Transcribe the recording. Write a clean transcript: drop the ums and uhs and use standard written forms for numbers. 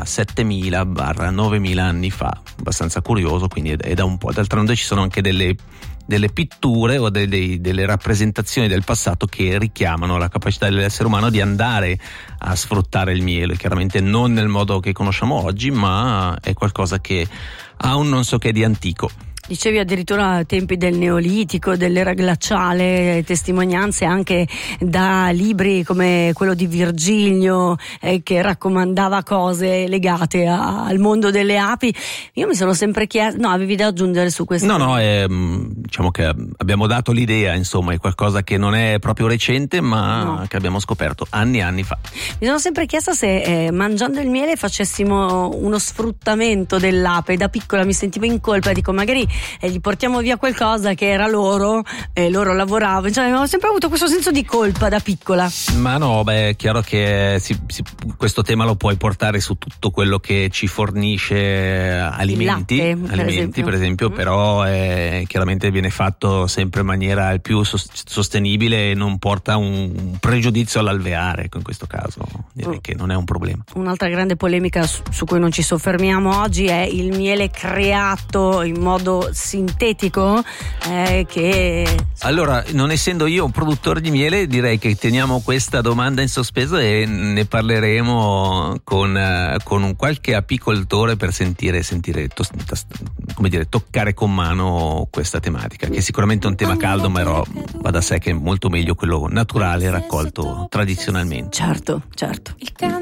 da 7.000-9.000 anni fa, abbastanza curioso, quindi è da un po'. D'altronde ci sono anche delle pitture o delle rappresentazioni del passato che richiamano la capacità dell'essere umano di andare a sfruttare il miele, chiaramente non nel modo che conosciamo oggi, ma è qualcosa che ha un non so che di antico. Dicevi addirittura ai tempi del Neolitico, dell'era glaciale, testimonianze anche da libri come quello di Virgilio che raccomandava cose legate al mondo delle api. Io mi sono sempre chiesto, no, avevi da aggiungere su questo? No, diciamo che abbiamo dato l'idea, insomma, è qualcosa che non è proprio recente, ma che abbiamo scoperto anni e anni fa. Mi sono sempre chiesta se mangiando il miele facessimo uno sfruttamento dell'ape. Da piccola mi sentivo in colpa, dico magari gli portiamo via qualcosa che era loro e loro lavoravano, cioè, avevo sempre avuto questo senso di colpa da piccola. Ma no, è chiaro che questo tema lo puoi portare su tutto quello che ci fornisce alimenti, per esempio, però chiaramente viene fatto sempre in maniera il più sostenibile e non porta un pregiudizio all'alveare, in questo caso direi che non è un problema. Un'altra grande polemica su cui non ci soffermiamo oggi è il miele creato in modo sintetico, Allora, non essendo io un produttore di miele, direi che teniamo questa domanda in sospeso e ne parleremo con un qualche apicoltore per sentire toccare con mano questa tematica, che è sicuramente un tema caldo, ma va da sé che è molto meglio quello naturale raccolto tradizionalmente. Certo.